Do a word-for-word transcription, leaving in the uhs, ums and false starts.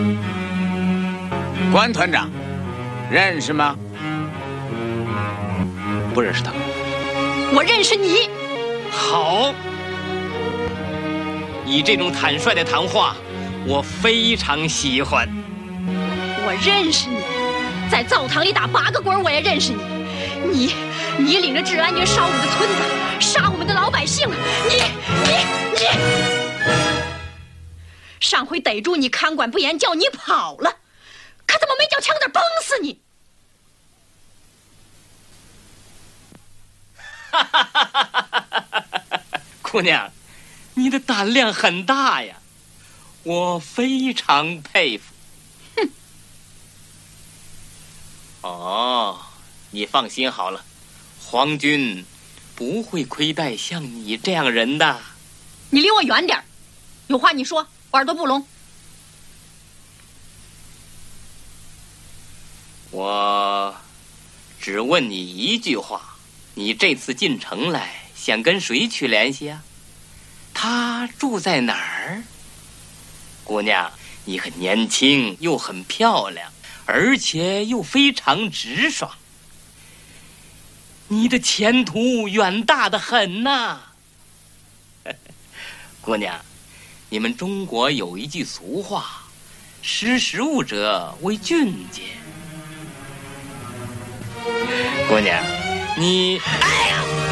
关团长，认识吗？ 不认识他。 我认识你。 好，你这种坦率的谈话，我非常喜欢。 我认识你，在灶堂里打八个滚我也认识你。你，你领着治安军烧我们的村子，杀我们的老百姓，你，你，你。上回逮住你看管不严，叫你跑了，可怎么没叫枪子崩死你？ 哈哈哈哈哈哈！姑娘，你的胆量很大呀，我非常佩服。 哼！ 哦，你放心好了，皇军不会亏待像你这样人的。 你离我远点，有话你说，我耳朵不聋。 我只问你一句话。你这次进城来，想跟谁去联系啊？他住在哪儿？姑娘，你很年轻，又很漂亮，而且又非常直爽，你的前途远大得很呐！姑娘，你们中国有一句俗话，识时务者为俊杰。姑娘，你，哎呀！